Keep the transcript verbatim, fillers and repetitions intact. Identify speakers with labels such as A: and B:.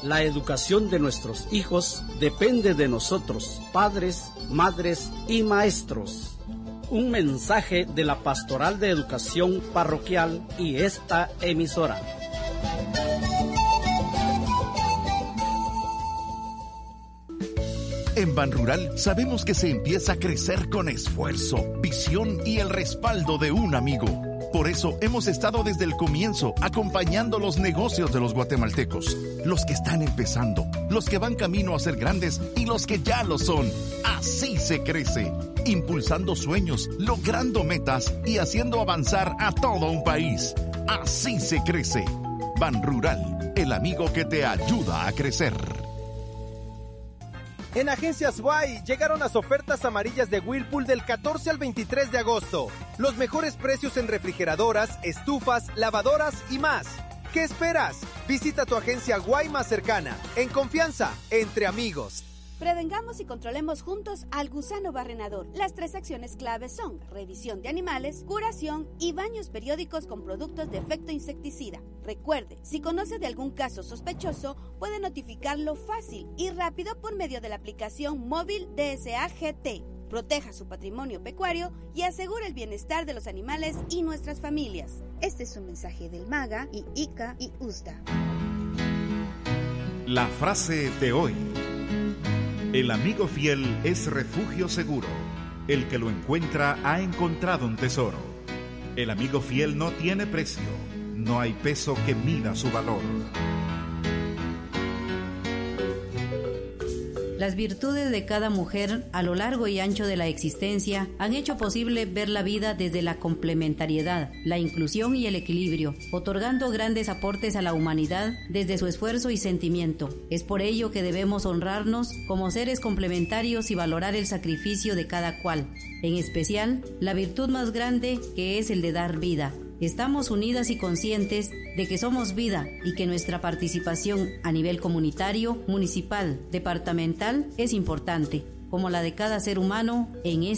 A: La educación de nuestros hijos depende de nosotros, padres, madres y maestros. Un mensaje de la Pastoral de Educación Parroquial y esta emisora.
B: En Banrural sabemos que se empieza a crecer con esfuerzo, visión y el respaldo de un amigo. Por eso hemos estado desde el comienzo acompañando los negocios de los guatemaltecos, los que están empezando, los que van camino a ser grandes y los que ya lo son. Así se crece, impulsando sueños, logrando metas y haciendo avanzar a todo un país. Así se crece. Banrural, el amigo que te ayuda a crecer.
C: En Agencias Guay llegaron las ofertas amarillas de Whirlpool del catorce al veintitrés de agosto. Los mejores precios en refrigeradoras, estufas, lavadoras y más. ¿Qué esperas? Visita tu agencia Guay más cercana. En confianza, entre amigos.
D: Prevengamos y controlemos juntos al gusano barrenador. Las tres acciones claves son revisión de animales, curación y baños periódicos con productos de efecto insecticida. Recuerde, si conoce de algún caso sospechoso, puede notificarlo fácil y rápido por medio de la aplicación móvil D S A G T. Proteja su patrimonio pecuario y asegure el bienestar de los animales y nuestras familias. Este es un mensaje del MAGA y I C A y U S D A.
E: La frase de hoy. El amigo fiel es refugio seguro. El que lo encuentra ha encontrado un tesoro. El amigo fiel no tiene precio. No hay peso que mida su valor.
F: Las virtudes de cada mujer a lo largo y ancho de la existencia han hecho posible ver la vida desde la complementariedad, la inclusión y el equilibrio, otorgando grandes aportes a la humanidad desde su esfuerzo y sentimiento. Es por ello que debemos honrarnos como seres complementarios y valorar el sacrificio de cada cual, en especial la virtud más grande que es el de dar vida. Estamos unidas y conscientes de que somos vida y que nuestra participación a nivel comunitario, municipal, departamental es importante, como la de cada ser humano en este